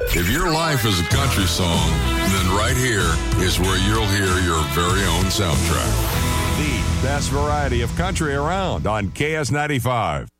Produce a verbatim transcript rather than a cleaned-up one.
If your life is a country song, then right here is where you'll hear your very own soundtrack. The best variety of country around on K S ninety-five.